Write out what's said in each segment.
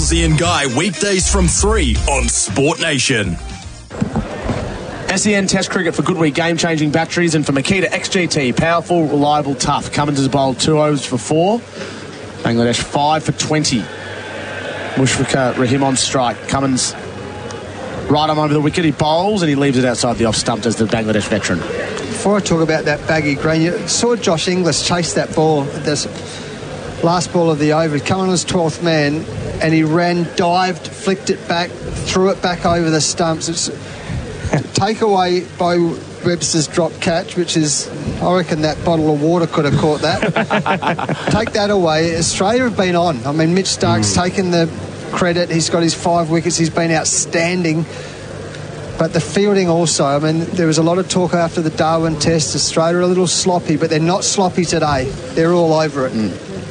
Halsey and Guy, weekdays from 3 on Sport Nation. SEN Test Cricket for Goodweek, game-changing batteries, and for Makita XGT, powerful, reliable, tough. Cummins has bowled 2 overs for 4. Bangladesh 5 for 20. Mushfiqur Rahim on strike. Cummins right arm over the wicket. He bowls and he leaves it outside the off stump as the Bangladesh veteran. Before I talk about that baggy green, you saw Josh Inglis chase that ball at this last ball of the over. He'd come on as 12th man and he ran, dived, flicked it back, threw it back over the stumps. It's take away Bo Webster's drop catch, which is, I reckon that bottle of water could have caught that. Take that away. Australia have been on. I mean, Mitch Stark's taken the credit. He's got his 5 wickets. He's been outstanding. But the fielding also, I mean, there was a lot of talk after the Darwin Test. Australia are a little sloppy, but they're not sloppy today. They're all over it.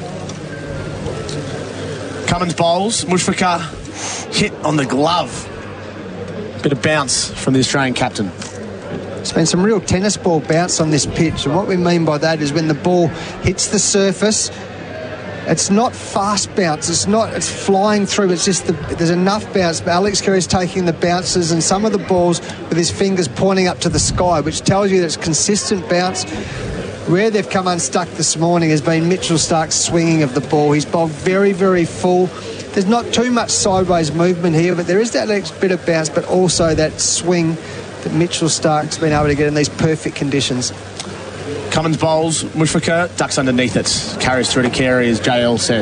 Cummins bowls. Mushfiqur hit on the glove. Bit of bounce from the Australian captain. There's been some real tennis ball bounce on this pitch, and what we mean by that is when the ball hits the surface, it's not fast bounce, it's flying through, it's just there's enough bounce. But Alex Carey's taking the bounces and some of the balls with his fingers pointing up to the sky, which tells you that it's consistent bounce. Where they've come unstuck this morning has been Mitchell Stark's swinging of the ball. He's bowled very, very full. There's not too much sideways movement here, but there is that next bit of bounce, but also that swing that Mitchell Stark's been able to get in these perfect conditions. Cummins bowls. Mushfiqur ducks underneath it. Carries through to Carey, as JL said.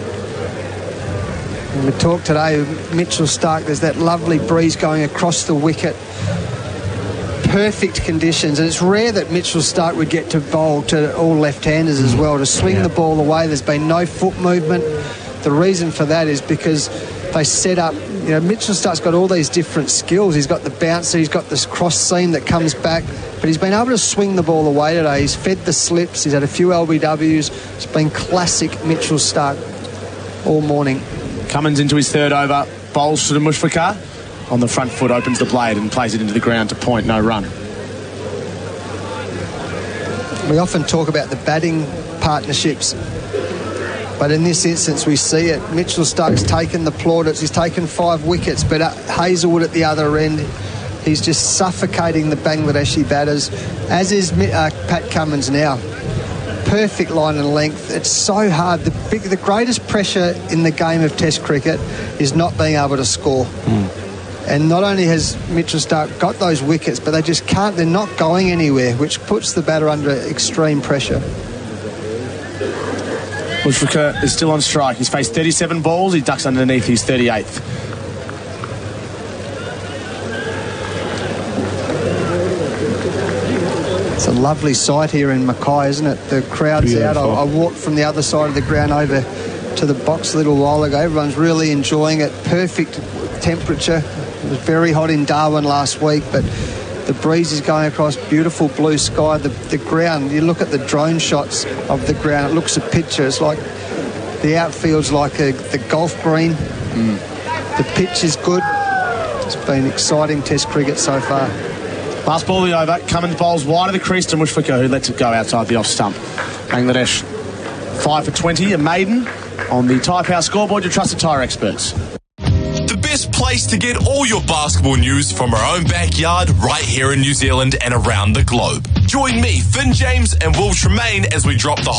And we talked today, Mitchell Stark, there's that lovely breeze going across the wicket. Perfect conditions, and it's rare that Mitchell Stark would get to bowl to all left-handers as well, to swing the ball away. There's been no foot movement. The reason for that is because they set up, you know, Mitchell Stark's got all these different skills. He's got the bouncer, he's got this cross seam that comes back, but he's been able to swing the ball away today. He's fed the slips, he's had a few LBWs. It's been classic Mitchell Stark all morning. Cummins into his 3rd over, bowls to the Mushfiqur. On the front foot, opens the blade and plays it into the ground to point, no run. We often talk about the batting partnerships, but in this instance we see it. Mitchell Stark's taken the plaudits, he's taken 5 wickets, but Hazelwood at the other end, he's just suffocating the Bangladeshi batters, as is Pat Cummins now. Perfect line and length. It's so hard. The greatest pressure in the game of Test cricket is not being able to score. And not only has Mitchell Stark got those wickets, but they just can't, they're not going anywhere, which puts the batter under extreme pressure. Mushfiqur is still on strike. He's faced 37 balls. He ducks underneath his 38th. It's a lovely sight here in Mackay, isn't it? The crowd's Beautiful. out. I walked from the other side of the ground over to the box a little while ago. Everyone's really enjoying it. Perfect temperature. It was very hot in Darwin last week, but the breeze is going across, beautiful blue sky. The ground, you look at the drone shots of the ground, it looks a picture. It's like the outfield's like the golf green. The pitch is good. It's been exciting Test cricket so far. Last ball of the over. Cummins bowls wide of the crease to Mushfiqur, who lets it go outside the off stump. Bangladesh 5 for 20, a maiden. On the Tyre Power scoreboard, your trusted tyre experts. The best place to get all your basketball news from our own backyard right here in New Zealand and around the globe. Join me, Finn James and Will Tremaine as we drop the